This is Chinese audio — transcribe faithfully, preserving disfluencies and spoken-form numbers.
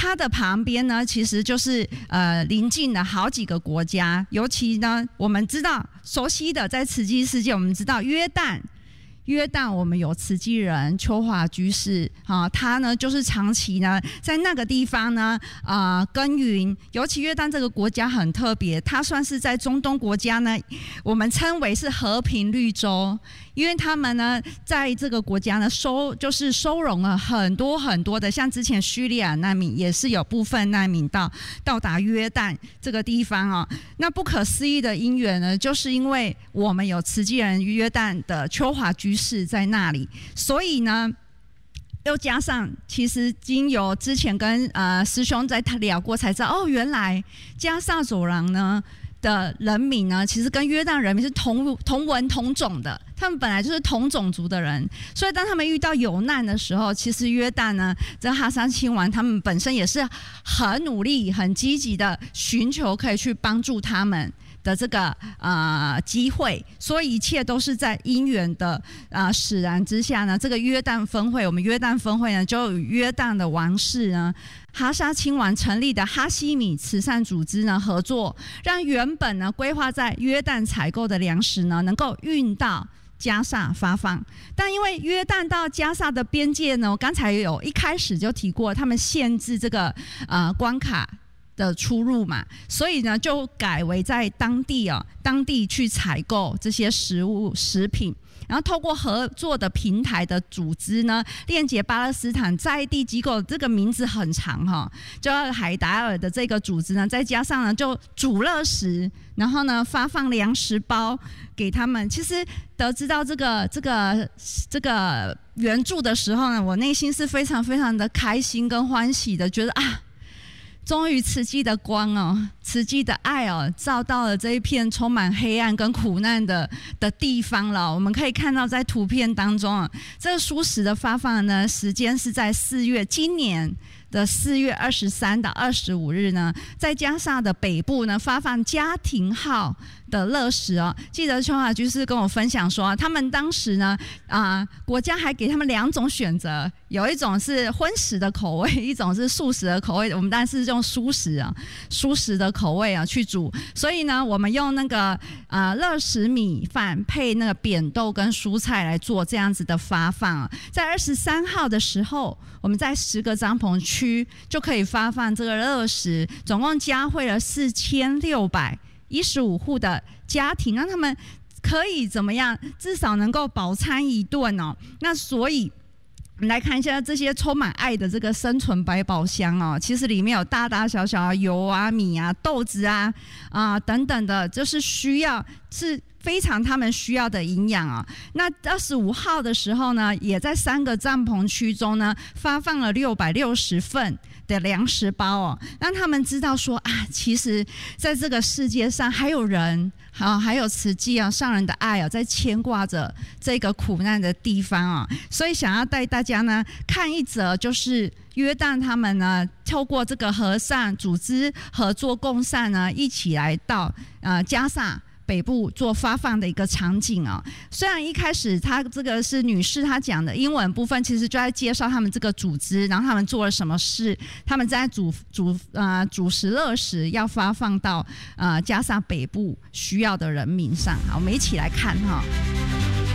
它的旁边呢，其实就是呃邻近的好几个国家，尤其呢，我们知道熟悉的在慈济世界，我们知道约旦。约旦我们有慈济人秋华居士啊，他呢就是长期呢在那个地方呢啊、呃、耕耘，尤其约旦这个国家很特别，它算是在中东国家呢，我们称为是和平绿洲，因为他们呢在这个国家呢收就是收容了很多很多的，像之前叙利亚难民也是有部分难民到到达约旦这个地方哦。那不可思议的因缘呢，就是因为我们有慈济人约旦的秋华居士在那里，所以呢。又加上，其实经由之前跟呃师兄在聊过，才知道哦，原来加萨走廊呢的人民呢，其实跟约旦人民是同同文同种的，他们本来就是同种族的人，所以当他们遇到有难的时候，其实约旦呢，这哈萨亲王他们本身也是很努力、很积极的寻求可以去帮助他们的这个呃机会，所以一切都是在因缘的呃使然之下呢。这个约旦分会，我们约旦分会呢，就与约旦的王室呢，哈萨亲王成立的哈希米慈善组织呢合作，让原本呢规划在约旦采购的粮食呢，能够运到加萨发放。但因为约旦到加萨的边界呢，我刚才有一开始就提过，他们限制这个呃关卡的出入嘛，所以呢就改为在当地啊，当地去采购这些食物食品，然后透过合作的平台的组织呢，链接巴勒斯坦在地机构，这个名字很长哈，叫海达尔的这个组织呢，再加上呢就煮热食，然后呢发放粮食包给他们。其实得知到这个这个这个援助的时候呢，我内心是非常非常的开心跟欢喜的，觉得啊。终于慈济的光哦，慈济的爱哦，照到了这一片充满黑暗跟苦难的的地方了。我们可以看到在图片当中啊，这个蔬食的发放呢，时间是在四月，今年的四月二十三到二十五日呢，在加萨的北部呢发放家庭号的热食哦。记得秋华居士跟我分享说，他们当时呢啊、呃，国家还给他们两种选择，有一种是荤食的口味，一种是素食的口味。我们当然是用蔬食啊，蔬食的口味啊去煮。所以呢，我们用那个啊热食米饭配那个扁豆跟蔬菜来做这样子的发放啊。在二十三号的时候，我们在十个帐篷区就可以发放这个热食，总共加惠了四千六百一十五户的家庭，让他们可以怎么样，至少能够饱餐一顿哦。那所以我们来看一下这些充满爱的这个生存百宝箱哦，其实里面有大大小小的油啊、米啊、豆子啊啊、呃、等等的，就是需要是非常他们需要的营养啊。那二十五号的时候呢，也在三个帐篷区中呢发放了六百六十份的粮食包哦，让他们知道说啊，其实在这个世界上还有人啊，还有慈济啊，上人的爱啊，在牵挂着这个苦难的地方啊。所以想要带大家呢看一则，就是约旦他们呢透过这个和善组织合作共善呢，一起来到呃加萨北部做发放的一个场景啊。虽然一开始他这个是女士她讲的英文部分，其实就在介绍他们这个组织，然后他们做了什么事，他们在煮煮呃煮食热食要发放到呃加萨北部需要的人民上。好，我们一起来看哈。